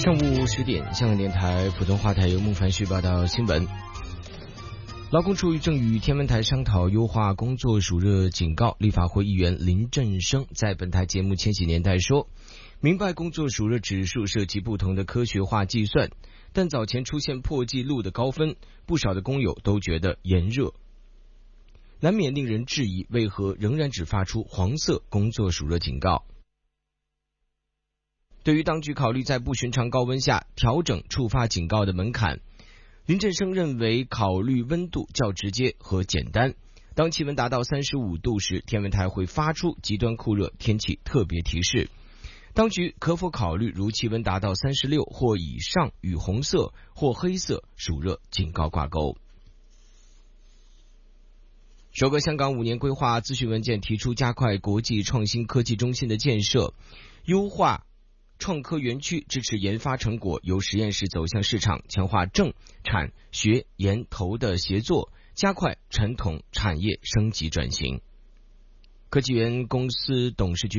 上午10点，香港电台普通话台由孟凡旭报道新闻。劳工处正与天文台商讨优化工作暑热警告。立法会议员林振升在本台节目《千禧年代》说，明白工作暑热指数涉及不同的科学化计算，但早前出现破纪录的高分，不少的工友都觉得炎热，难免令人质疑为何仍然只发出黄色工作暑热警告。对于当局考虑在不寻常高温下调整触发警告的门槛，林振升认为考虑温度较直接和简单。当气温达到35度时，天文台会发出极端酷热天气特别提示。当局可否考虑如气温达到36或以上与红色或黑色暑热警告挂钩？首个香港5年规划咨询文件提出加快国际创新科技中心的建设，优化创科园区，支持研发成果由实验室走向市场，强化政产学研投的协作，加快传统产业升级转型。科技园公司董事局